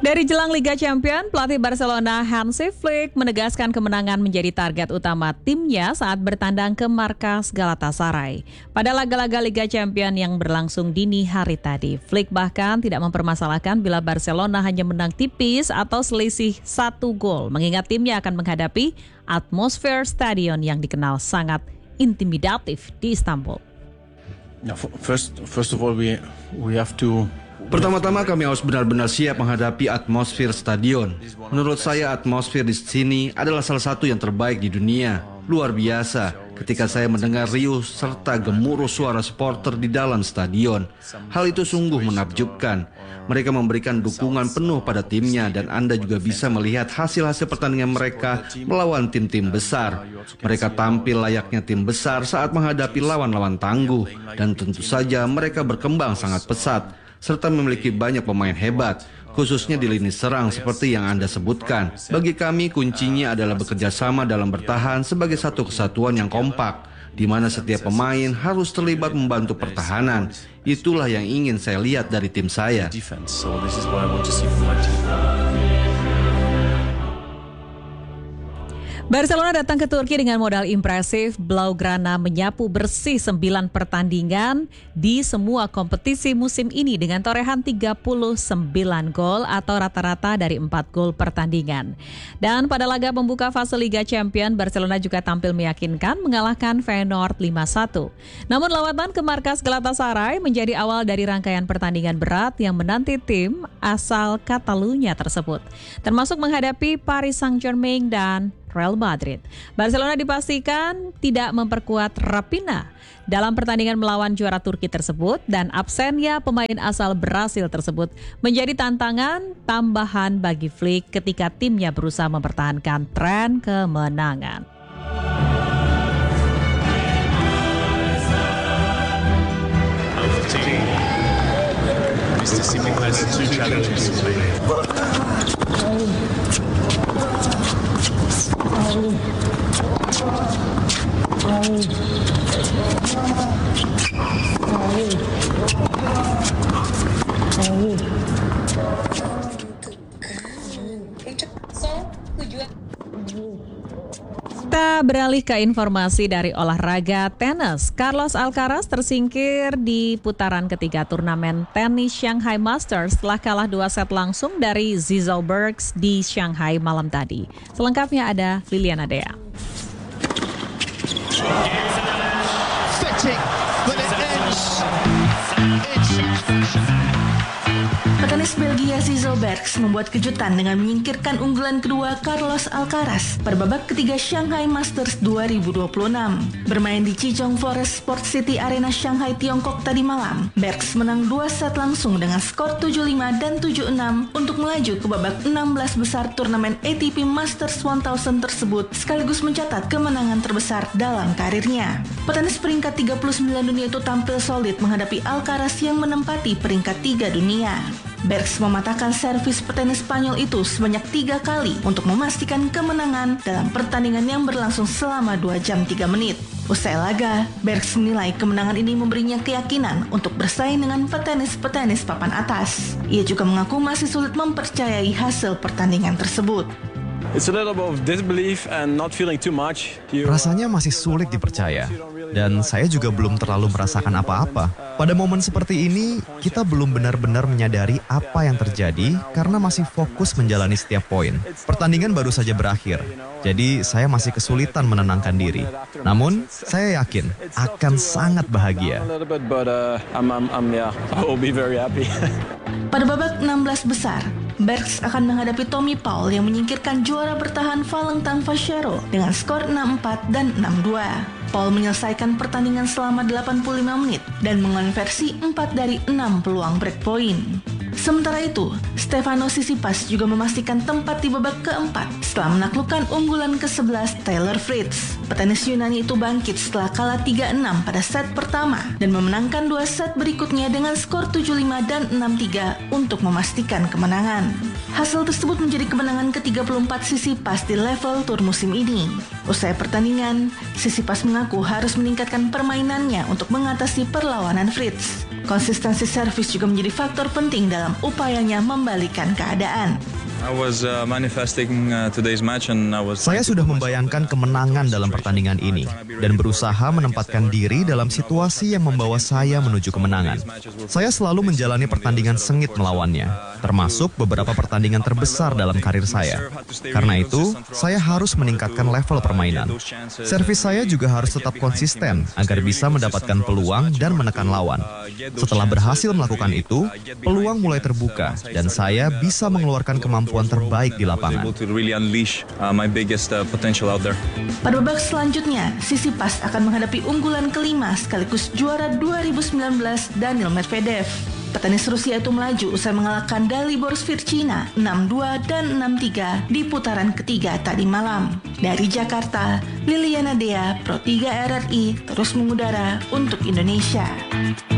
Dari jelang Liga Champions, pelatih Barcelona Hansi Flick menegaskan kemenangan menjadi target utama timnya saat bertandang ke markas Galatasaray. Pada laga-laga Liga Champions yang berlangsung dini hari tadi, Flick bahkan tidak mempermasalahkan bila Barcelona hanya menang tipis atau selisih 1 gol, mengingat timnya akan menghadapi atmosfer stadion yang dikenal sangat intimidatif di Istanbul. First of all, we have to. Pertama-tama kami harus benar-benar siap menghadapi atmosfer stadion. Menurut saya atmosfer di sini adalah salah satu yang terbaik di dunia. Luar biasa ketika saya mendengar riuh serta gemuruh suara supporter di dalam stadion. Hal itu sungguh menakjubkan. Mereka memberikan dukungan penuh pada timnya dan Anda juga bisa melihat hasil-hasil pertandingan mereka melawan tim-tim besar. Mereka tampil layaknya tim besar saat menghadapi lawan-lawan tangguh dan tentu saja mereka berkembang sangat pesat serta memiliki banyak pemain hebat, khususnya di lini serang seperti yang Anda sebutkan. Bagi kami, kuncinya adalah bekerja sama dalam bertahan sebagai satu kesatuan yang kompak, di mana setiap pemain harus terlibat membantu pertahanan. Itulah yang ingin saya lihat dari tim saya. Barcelona datang ke Turki dengan modal impresif. Blaugrana menyapu bersih 9 pertandingan di semua kompetisi musim ini dengan torehan 39 gol atau rata-rata dari 4 gol pertandingan. Dan pada laga pembuka fase Liga Champions, Barcelona juga tampil meyakinkan mengalahkan Feyenoord 5-1. Namun lawatan ke markas Galatasaray menjadi awal dari rangkaian pertandingan berat yang menanti tim asal Catalunya tersebut, termasuk menghadapi Paris Saint-Germain dan Real Madrid. Barcelona dipastikan tidak memperkuat Raphinha dalam pertandingan melawan juara Turki tersebut dan absennya pemain asal Brasil tersebut menjadi tantangan tambahan bagi Flick ketika timnya berusaha mempertahankan tren kemenangan. Kita beralih ke informasi dari olahraga tenis. Carlos Alcaraz tersingkir di putaran ketiga turnamen tenis Shanghai Masters setelah kalah 2 set langsung dari Zizo Bergs di Shanghai malam tadi. Selengkapnya ada Liliana Dea. Petenis Belgia Zizo Bergs membuat kejutan dengan menyingkirkan unggulan kedua Carlos Alcaraz pada babak ketiga Shanghai Masters 2026. Bermain di Chizhong Forest Sport City Arena Shanghai, Tiongkok tadi malam, Bergs menang 2 set langsung dengan skor 7-5 dan 7-6 untuk melaju ke babak 16 besar turnamen ATP Masters 1000 tersebut sekaligus mencatat kemenangan terbesar dalam karirnya. Petenis peringkat 39 dunia itu tampil solid menghadapi Alcaraz yang menempati peringkat 3 dunia. Bergs mematahkan servis petenis Spanyol itu sebanyak 3 kali untuk memastikan kemenangan dalam pertandingan yang berlangsung selama 2 jam 3 menit. Usai laga, Bergs menilai kemenangan ini memberinya keyakinan untuk bersaing dengan petenis-petenis papan atas. Ia juga mengaku masih sulit mempercayai hasil pertandingan tersebut. Rasanya masih sulit dipercaya, dan saya juga belum terlalu merasakan apa-apa. Pada momen seperti ini, kita belum benar-benar menyadari apa yang terjadi karena masih fokus menjalani setiap poin. Pertandingan baru saja berakhir, jadi saya masih kesulitan menenangkan diri. Namun, saya yakin akan sangat bahagia. Pada babak 16 besar, Bergs akan menghadapi Tommy Paul yang menyingkirkan juara bertahan Valentin Fashero dengan skor 6-4 dan 6-2. Paul menyelesaikan pertandingan selama 85 menit dan mengonversi 4 dari 6 peluang break point. Sementara itu, Stefanos Tsitsipas juga memastikan tempat di babak keempat setelah menaklukkan unggulan ke-11 Taylor Fritz. Petenis Yunani itu bangkit setelah kalah 3-6 pada set pertama dan memenangkan 2 set berikutnya dengan skor 7-5 dan 6-3 untuk memastikan kemenangan. Hasil tersebut menjadi kemenangan ke-34 Tsitsipas di level tur musim ini. Usai pertandingan, Tsitsipas mengaku harus meningkatkan permainannya untuk mengatasi perlawanan Fritz. Konsistensi servis juga menjadi faktor penting dalam upayanya membalikan keadaan. Saya sudah membayangkan kemenangan dalam pertandingan ini dan berusaha menempatkan diri dalam situasi yang membawa saya menuju kemenangan. Saya selalu menjalani pertandingan sengit melawannya, termasuk beberapa pertandingan terbesar dalam karir saya. Karena itu, saya harus meningkatkan level permainan. Servis saya juga harus tetap konsisten agar bisa mendapatkan peluang dan menekan lawan. Setelah berhasil melakukan itu, peluang mulai terbuka dan saya bisa mengeluarkan kemampuan terbaik di lapangan. Pada babak selanjutnya, Tsitsipas akan menghadapi unggulan kelima sekaligus juara 2019 Daniil Medvedev. Petenis Rusia itu melaju usai mengalahkan Dalibor Svirchina 6-2 dan 6-3 di putaran ketiga tadi malam. Dari Jakarta, Liliana Dea, Pro 3 RRI terus mengudara untuk Indonesia.